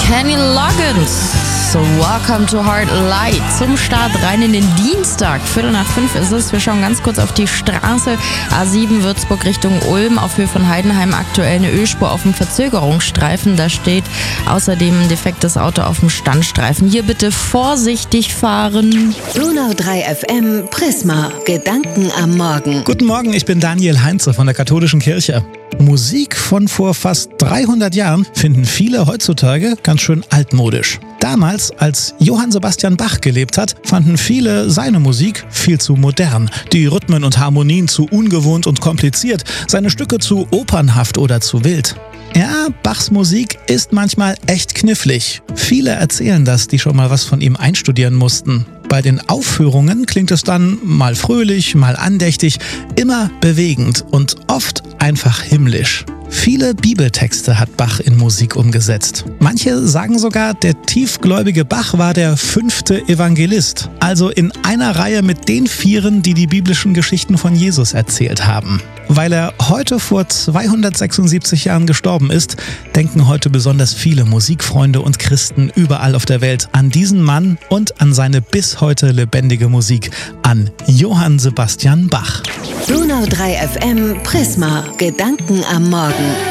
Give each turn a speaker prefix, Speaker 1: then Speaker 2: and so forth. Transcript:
Speaker 1: Kenny Loggins. So, welcome to Heart Light. Zum Start rein in den Dienstag. 4:45 ist es. Wir schauen ganz kurz auf die Straße. A7 Würzburg Richtung Ulm. Auf Höhe von Heidenheim aktuell eine Ölspur auf dem Verzögerungsstreifen. Da steht außerdem ein defektes Auto auf dem Standstreifen. Hier bitte vorsichtig fahren.
Speaker 2: Donau 3 FM Prisma. Gedanken am Morgen.
Speaker 3: Guten Morgen, ich bin Daniel Heinze von der Katholischen Kirche. Musik von vor fast 300 Jahren finden viele heutzutage ganz schön altmodisch. Damals, als Johann Sebastian Bach gelebt hat, fanden viele seine Musik viel zu modern. Die Rhythmen und Harmonien zu ungewohnt und kompliziert, seine Stücke zu opernhaft oder zu wild. Ja, Bachs Musik ist manchmal echt knifflig. Viele erzählen das, die schon mal was von ihm einstudieren mussten. Bei den Aufführungen klingt es dann mal fröhlich, mal andächtig, immer bewegend und oft einfach himmlisch. Viele Bibeltexte hat Bach in Musik umgesetzt. Manche sagen sogar, der tiefgläubige Bach war der 5. Evangelist, also in einer Reihe mit den 4, die die biblischen Geschichten von Jesus erzählt haben. Weil er heute vor 276 Jahren gestorben ist, denken heute besonders viele Musikfreunde und Christen überall auf der Welt an diesen Mann und an seine bis heute lebendige Musik, an Johann Sebastian Bach.
Speaker 2: Donau 3 FM Prisma. Gedanken am Morgen.